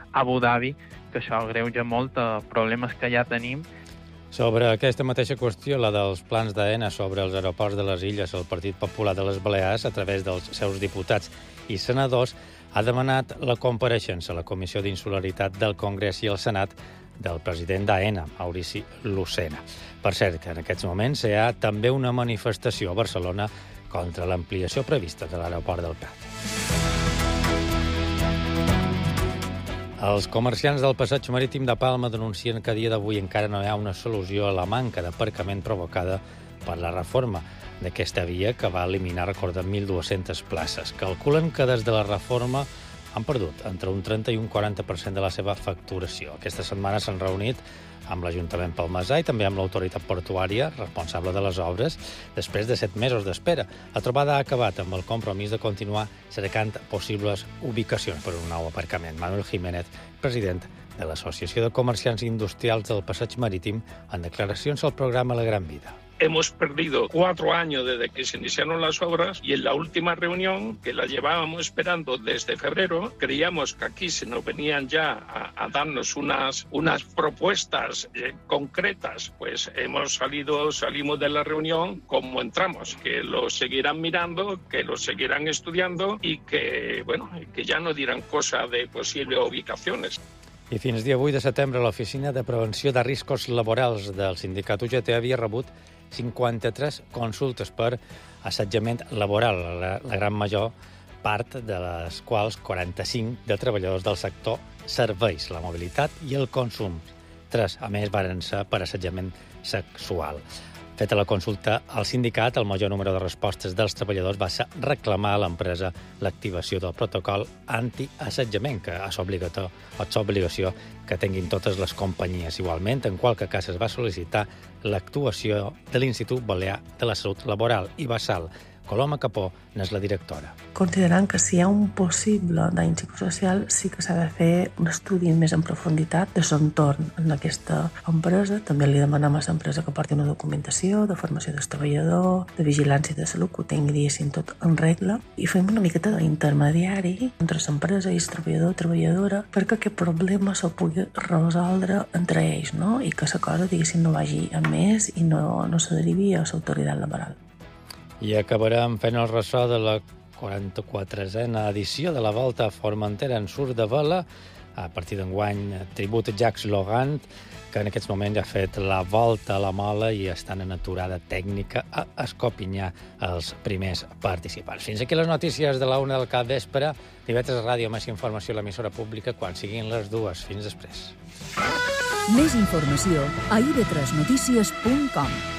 Abu Dhabi, que això agreuja molt problemes que ja tenim. Sobre aquesta mateixa qüestió, la dels plans d'AENA sobre els aeroports de les illes, el Partit Popular de les Balears, a través dels seus diputats i senadors, ha demanat la compareixença a la Comissió d'Insularitat del Congrés i el Senat del president d'AENA, Maurici Lucena. Per cert, que en aquests moments hi ha també una manifestació a Barcelona contra l'ampliació prevista de l'aeroport del Prat. Els comerciants del passeig marítim de Palma denuncien que a dia d'avui encara no hi ha una solució a la manca d'aparcament provocada per la reforma d'aquesta via que va eliminar, recordem, 1.200 places. Calculen que des de la reforma han perdut entre un 30 i un 40% de la seva facturació. Aquesta setmana s'han reunit amb l'Ajuntament palmesà i també amb l'autoritat portuària responsable de les obres després de 7 mesos d'espera. La trobada ha acabat amb el compromís de continuar cercant possibles ubicacions per un nou aparcament. Manuel Jiménez, president de l'Associació de Comerciants Industrials del Passeig Marítim, en declaracions al programa La Gran Vida. Hemos perdido 4 años desde que se iniciaron las obras y en la última reunión, que la llevábamos esperando desde febrero, creíamos que aquí se nos venían ya a darnos unas propuestas concretas. Pues salimos de la reunión como entramos, que lo seguirán mirando, que lo seguirán estudiando y que ya no dirán cosa de posibles ubicaciones. I fins dia 8 de setembre l'Oficina de Prevenció de Riscos Laborals del sindicat UGT havia rebut 53 consultes per assetjament laboral, la gran major part de les quals 45 de treballadors del sector serveis, la mobilitat i el consum. 3, a més, varen ser per assetjament sexual. Feta la consulta al sindicat, el major número de respostes dels treballadors va ser reclamar a l'empresa l'activació del protocol anti-assetjament, que és obligació que tinguin totes les companyies. Igualment, en qualque cas es va sol·licitar l'actuació de l'Institut Balear de la Salut Laboral i Basal. Coloma Capó n'és la directora. Considerant que si hi ha un possible dany psicosocial, sí que s'ha de fer un estudi més en profunditat de l'entorn en aquesta empresa. També li demanem a l'empresa que porti una documentació de formació del treballador, de vigilància de salut, que ho tingui, diguéssim, tot en regla. I fem una miqueta d'intermediari entre l'empresa i el treballador o treballadora perquè aquest problema se'l pugui resoldre entre ells, no? I que la cosa, diguéssim, no vagi a més i no se derivi a l'autoritat laboral. I acabarem fent el ressò de la 44a edició de la Volta a Formentera en surf de vela. A partir d'enguany, tribut a Jacques Logant, que en aquests moments ha fet la volta a la mola i estan en aturada tècnica a Escopinyà els primers participants. Fins aquí les notícies de la 1 del capvespre. TV3 Ràdio, més informació a l'emissora pública quan siguin les 2. Fins després. Més informació a ib3notícies.com.